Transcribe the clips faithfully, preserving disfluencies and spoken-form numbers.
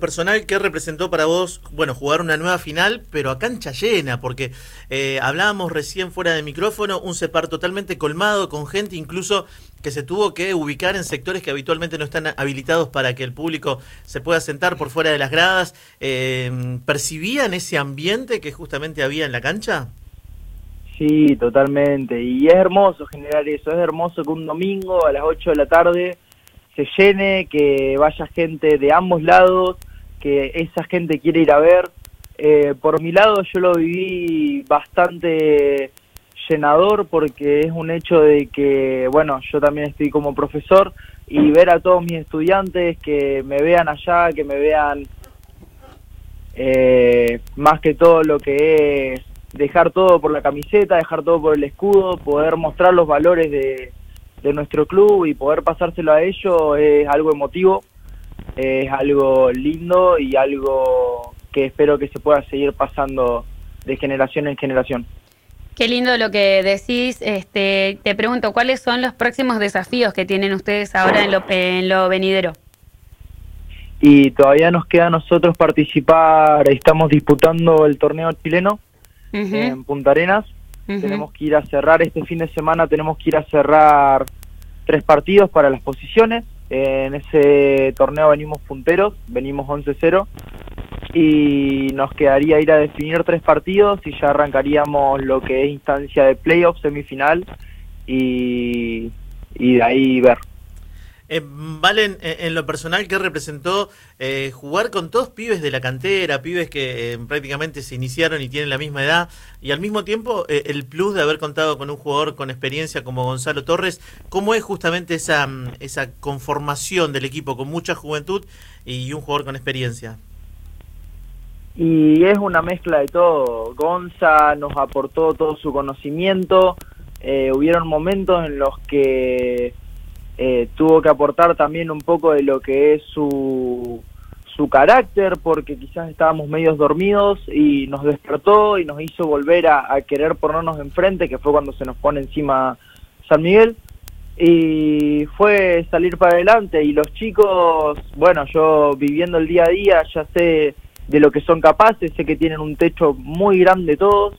Personal que representó para vos, bueno, jugar una nueva final, pero a cancha llena, porque eh, hablábamos recién fuera de micrófono, un Cepar totalmente colmado, con gente incluso que se tuvo que ubicar en sectores que habitualmente no están habilitados para que el público se pueda sentar por fuera de las gradas. Eh, ¿Percibían ese ambiente que justamente había en la cancha? Sí, totalmente, y es hermoso generar eso, es hermoso que un domingo a las ocho de la tarde se llene, que vaya gente de ambos lados, que esa gente quiere ir a ver. Eh, por mi lado yo lo viví bastante llenador porque es un hecho de que, bueno, yo también estoy como profesor y ver a todos mis estudiantes que me vean allá, que me vean eh, más que todo lo que es dejar todo por la camiseta, dejar todo por el escudo, poder mostrar los valores de, de nuestro club y poder pasárselo a ellos es algo emotivo. Es algo lindo y algo que espero que se pueda seguir pasando de generación en generación. Qué lindo lo que decís. Este, te pregunto, ¿cuáles son los próximos desafíos que tienen ustedes ahora en lo, en lo venidero? Y todavía nos queda a nosotros participar, estamos disputando el torneo chileno uh-huh. en Punta Arenas. Uh-huh. Tenemos que ir a cerrar este fin de semana, tenemos que ir a cerrar tres partidos para las posiciones. En ese torneo venimos punteros, venimos once cero y nos quedaría ir a definir tres partidos y ya arrancaríamos lo que es instancia de playoff, semifinal y, y de ahí ver. Eh, Valen, en lo personal, ¿qué representó eh, jugar con todos pibes de la cantera, pibes que eh, prácticamente se iniciaron y tienen la misma edad, y al mismo tiempo eh, el plus de haber contado con un jugador con experiencia como Gonzalo Torres? ¿Cómo es justamente esa, esa conformación del equipo con mucha juventud y un jugador con experiencia? Y es una mezcla de todo. Gonza nos aportó todo su conocimiento, eh, hubieron momentos en los que Eh, tuvo que aportar también un poco de lo que es su, su carácter, porque quizás estábamos medios dormidos y nos despertó y nos hizo volver a, a querer ponernos enfrente, que fue cuando se nos pone encima San Miguel, y fue salir para adelante. Y los chicos, bueno, yo viviendo el día a día ya sé de lo que son capaces, sé que tienen un techo muy grande todos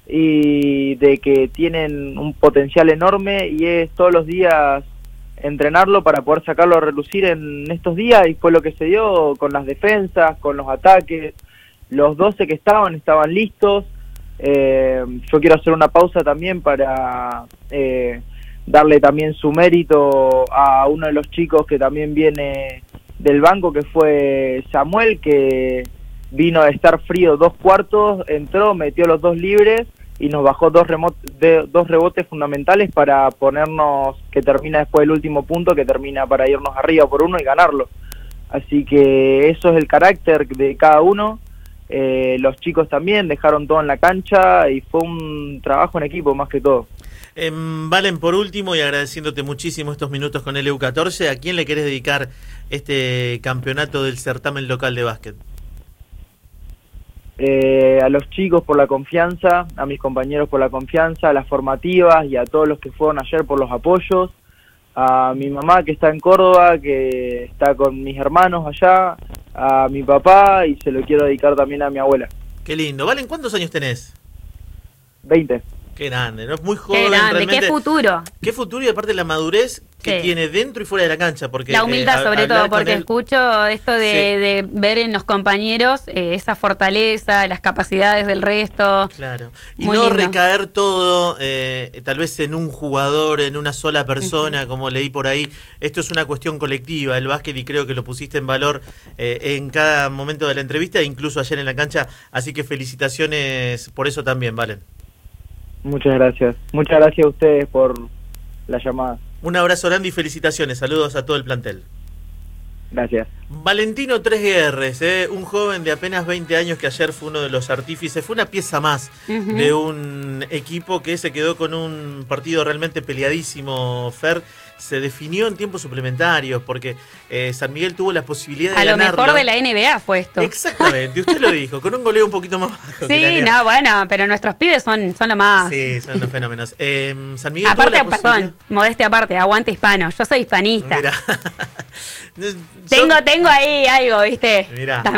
y de que tienen un potencial enorme, y es todos los días entrenarlo para poder sacarlo a relucir en estos días, y fue lo que se dio con las defensas, con los ataques. Los doce que estaban, estaban listos. Eh, yo quiero hacer una pausa también para eh, darle también su mérito a uno de los chicos que también viene del banco, que fue Samuel, que vino de estar frío dos cuartos, entró, metió los dos libres y nos bajó dos, de, dos rebotes fundamentales para ponernos, que termina después el último punto, que termina para irnos arriba por uno y ganarlo. Así que eso es el carácter de cada uno. Eh, los chicos también dejaron todo en la cancha y fue un trabajo en equipo más que todo. Eh, Valen, por último, y agradeciéndote muchísimo estos minutos con el E U catorce, ¿a quién le querés dedicar este campeonato del certamen local de básquet? Eh, a los chicos por la confianza, a mis compañeros por la confianza, a las formativas y a todos los que fueron ayer por los apoyos, a mi mamá que está en Córdoba, que está con mis hermanos allá, a mi papá, y se lo quiero dedicar también a mi abuela. Qué lindo. Valen, ¿cuántos años tenés? veinte. Qué grande, ¿no? Muy joven. Qué grande, realmente. Qué futuro. Qué futuro, y aparte la madurez que sí. tiene dentro y fuera de la cancha. Porque, la humildad, eh, sobre todo, porque él... escucho esto de, sí. de ver en los compañeros eh, esa fortaleza, las capacidades del resto. Claro. Y Muy no lindo. recaer todo, eh, tal vez en un jugador, en una sola persona, uh-huh. como leí por ahí. Esto es una cuestión colectiva, el básquet, y creo que lo pusiste en valor eh, en cada momento de la entrevista, incluso ayer en la cancha. Así que felicitaciones por eso también, Valen. Muchas gracias. Muchas gracias a ustedes por la llamada. Un abrazo grande y felicitaciones. Saludos a todo el plantel. Gracias. Valentino Tres Guerres, ¿eh? Un joven de apenas veinte años que ayer fue uno de los artífices, fue una pieza más uh-huh. de un equipo que se quedó con un partido realmente peleadísimo, Fer. Se definió en tiempos suplementarios porque eh, San Miguel tuvo la posibilidad de a ganarlo. lo mejor de la N B A fue esto. Exactamente, usted lo dijo, con un goleo un poquito más bajo. Sí, no, bueno, pero nuestros pibes son, son lo más. Sí, son los fenómenos. Eh, San Miguel aparte, tuvo la perdón, posibilidad... modestia aparte, aguante hispano, yo soy hispanista. Mirá. tengo, tengo ahí algo, ¿viste? Mirá.